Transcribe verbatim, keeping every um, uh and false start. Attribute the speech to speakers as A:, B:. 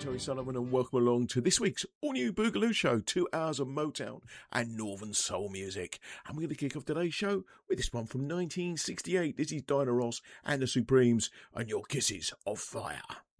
A: Terry Sullivan, and welcome along to this week's all-new Boogaloo Show, two hours of Motown and Northern Soul music. And we're going to kick off today's show with this one from nineteen sixty-eight. This is Diana Ross and the Supremes, and Your Kisses of Fire.